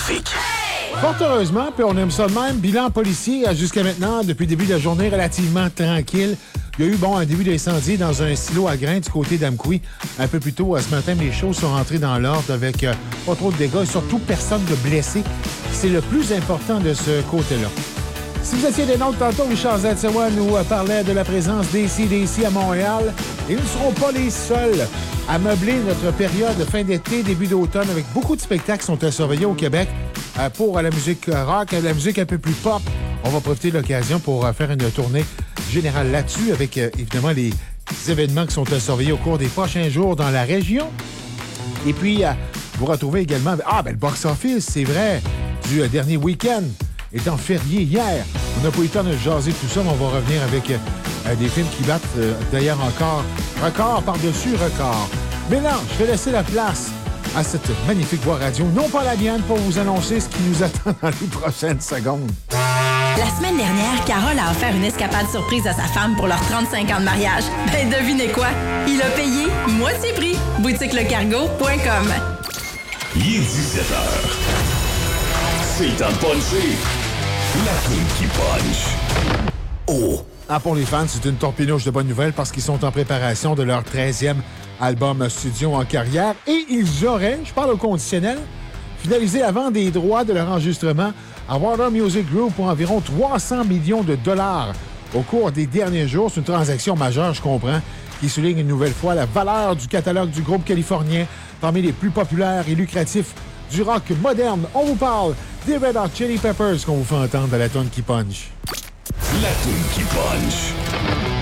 trafic. Fort heureusement, puis on aime ça de même, bilan policier jusqu'à maintenant, depuis le début de la journée, relativement tranquille. Il y a eu, un début d'incendie dans un silo à grains du côté d'Amqui. Un peu plus tôt ce matin, les choses sont rentrées dans l'ordre avec pas trop de dégâts et surtout personne de blessé. C'est le plus important de ce côté-là. Si vous étiez des nôtres tantôt, Richard Zetsewa nous parlait de la présence d'AC/DC à Montréal. Et nous ne serons pas les seuls à meubler notre période de fin d'été, début d'automne, avec beaucoup de spectacles qui sont à surveiller au Québec pour la musique rock, la musique un peu plus pop. On va profiter de l'occasion pour faire une tournée générale là-dessus avec, évidemment, les événements qui sont à surveiller au cours des prochains jours dans la région. Et puis, vous retrouvez également... le box-office, c'est vrai, du dernier week-end. Étant férié hier, on n'a pas eu le temps de jaser tout ça, mais on va revenir avec des films qui battent d'ailleurs encore record par-dessus record. Mais non, je vais laisser la place à cette magnifique voix radio, non pas la mienne, pour vous annoncer ce qui nous attend dans les prochaines secondes. La semaine dernière, Carole a offert une escapade surprise à sa femme pour leurs 35 ans de mariage. Ben, devinez quoi? Il a payé moitié prix. boutiquelecargo.com. Il est 17h. C'est le temps de puncher. La toune qui punch. Oh! Pour les fans, c'est une torpinouche de bonnes nouvelles parce qu'ils sont en préparation de leur 13e album studio en carrière et ils auraient, je parle au conditionnel, finalisé la vente des droits de leur enregistrement à Warner Music Group pour environ 300 millions de dollars au cours des derniers jours. C'est une transaction majeure, je comprends, qui souligne une nouvelle fois la valeur du catalogue du groupe californien parmi les plus populaires et lucratifs du rock moderne. On vous parle des Red Hot Chili Peppers qu'on vous fait entendre à la toune qui punch. La toune qui punch.